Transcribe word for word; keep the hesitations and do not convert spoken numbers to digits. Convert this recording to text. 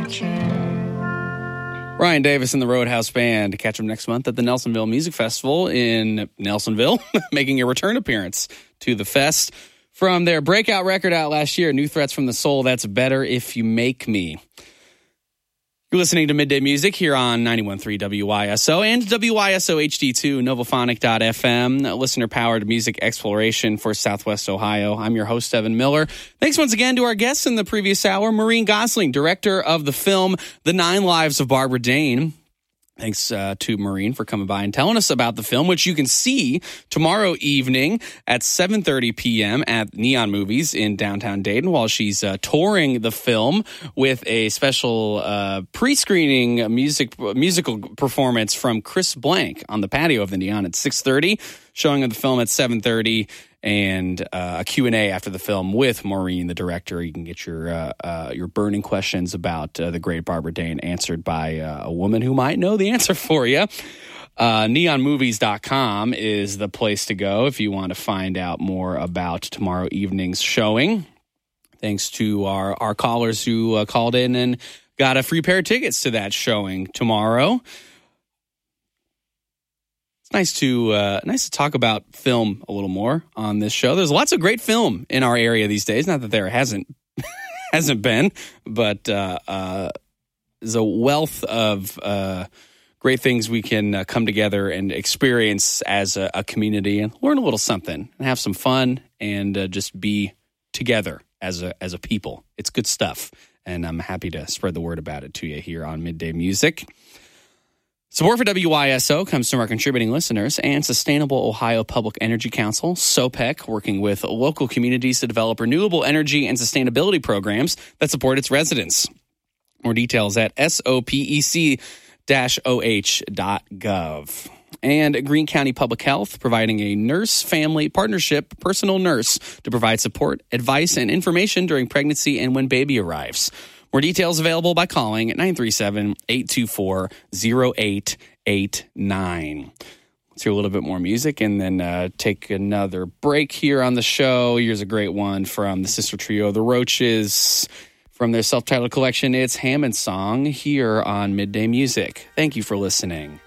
Ryan Davis and the Roadhouse Band. Catch them next month at the Nelsonville Music Festival in Nelsonville, making a return appearance to the fest. From their breakout record out last year, New Threats from the Soul, that's Better If You Make Me. You're listening to Midday Music here on ninety-one point three W Y S O and W Y S O H D two, novophonic dot f m, listener-powered music exploration for Southwest Ohio. I'm your host, Evan Miller. Thanks once again to our guests in the previous hour, Maureen Gosling, director of the film The Nine Lives of Barbara Dane. Thanks uh, to Maureen for coming by and telling us about the film, which you can see tomorrow evening at seven thirty p.m. at Neon Movies in downtown Dayton while she's uh, touring the film with a special uh, pre-screening music musical performance from Chris Blank on the patio of the Neon at six thirty, showing of the film at seven thirty, and uh, a Q and A after the film with Maureen, the director. You can get your uh, uh, your burning questions about uh, the great Barbara Dane answered by uh, a woman who might know the answer for you. Uh, neon movies dot com is the place to go if you want to find out more about tomorrow evening's showing. Thanks to our, our callers who uh, called in and got a free pair of tickets to that showing tomorrow. It's nice to uh, nice to talk about film a little more on this show. There's lots of great film in our area these days. Not that there hasn't hasn't been, but uh, uh, there's a wealth of uh, great things we can uh, come together and experience as a, a community and learn a little something and have some fun and uh, just be together as a as a people. It's good stuff, and I'm happy to spread the word about it to you here on Midday Music. Support for W Y S O comes from our contributing listeners and Sustainable Ohio Public Energy Council, SOPEC, working with local communities to develop renewable energy and sustainability programs that support its residents. More details at sopec dash o h dot gov. And Greene County Public Health, providing a nurse-family partnership personal nurse to provide support, advice, and information during pregnancy and when baby arrives. More details available by calling at nine three seven, eight two four, zero eight eight nine. Let's hear a little bit more music and then uh, take another break here on the show. Here's a great one from the sister trio, The Roaches, from their self-titled collection. It's Hammond Song here on Midday Music. Thank you for listening.